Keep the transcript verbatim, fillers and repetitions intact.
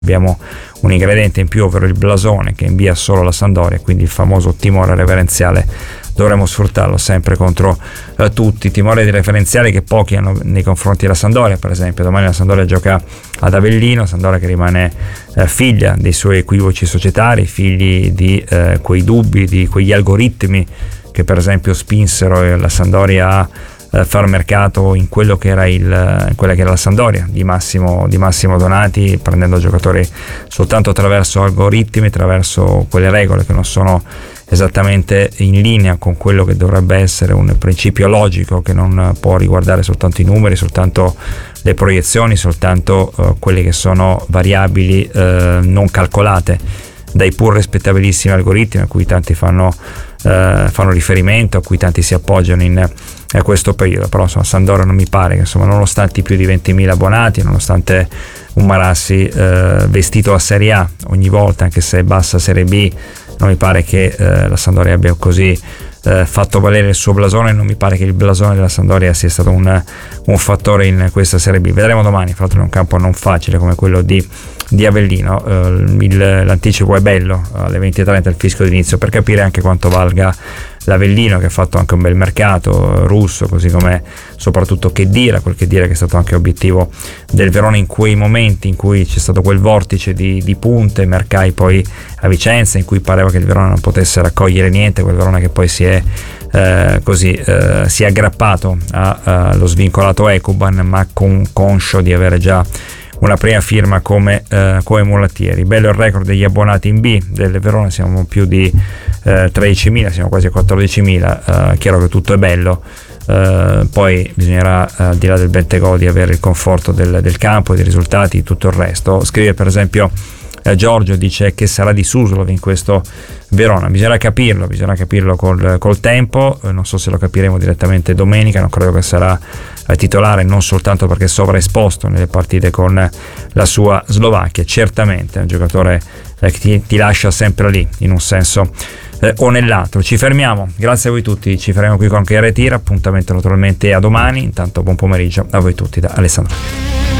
abbiamo un ingrediente in più, ovvero il blasone che invia solo la Sampdoria, quindi il famoso timore reverenziale dovremmo sfruttarlo sempre contro eh, tutti. Timore di referenziali che pochi hanno nei confronti della Sampdoria. Per esempio domani la Sampdoria gioca ad Avellino, Sampdoria che rimane eh, figlia dei suoi equivoci societari, figli di eh, quei dubbi, di quegli algoritmi che per esempio spinsero la Sampdoria a eh, far mercato in quello che era il in quella che era la Sampdoria di Massimo, di Massimo Donati, prendendo giocatori soltanto attraverso algoritmi, attraverso quelle regole che non sono esattamente in linea con quello che dovrebbe essere un principio logico, che non può riguardare soltanto i numeri, soltanto le proiezioni, soltanto uh, quelle che sono variabili uh, non calcolate dai pur rispettabilissimi algoritmi a cui tanti fanno, uh, fanno riferimento, a cui tanti si appoggiano in uh, questo periodo. Però insomma Sampdoria non mi pare che, insomma, nonostante i più di ventimila abbonati, nonostante un Marassi uh, vestito a Serie A ogni volta, anche se bassa Serie B, non mi pare che eh, la Sampdoria abbia così eh, fatto valere il suo blasone. Non mi pare che il blasone della Sampdoria sia stato un, un fattore in questa Serie B. Vedremo domani, fra l'altro in un campo non facile come quello di, di Avellino. Eh, il, l'anticipo è bello, alle venti e trenta il fischio d'inizio, per capire anche quanto valga l'Avellino, che ha fatto anche un bel mercato, Russo, così come soprattutto Khedira, quel Khedira che è stato anche obiettivo del Verona in quei momenti in cui c'è stato quel vortice di, di punte, mercai poi a Vicenza, in cui pareva che il Verona non potesse raccogliere niente, quel Verona che poi si è eh, così eh, si è aggrappato allo svincolato Ekuban, ma con, conscio di avere già una prima firma come, eh, come mulattieri. Bello il record degli abbonati in B del Verona, siamo più di eh, tredicimila, siamo quasi a quattordicimila. Eh, chiaro che tutto è bello, eh, poi bisognerà, eh, al di là del Bentegodi, avere il conforto del, del campo, dei risultati, di tutto il resto. Scrive per esempio eh, Giorgio, dice che sarà di Suslov in questo Verona. Bisognerà capirlo, bisognerà capirlo col, col tempo. Eh, non so se lo capiremo direttamente domenica, non credo che sarà eh, titolare, non soltanto perché è sovraesposto nelle partite con la sua Slovacchia. Certamente è un giocatore eh, che ti, ti lascia sempre lì, in un senso eh, o nell'altro. Ci fermiamo, grazie a voi tutti, ci faremo qui con Che Retira, appuntamento naturalmente a domani. Intanto buon pomeriggio a voi tutti da Alessandro.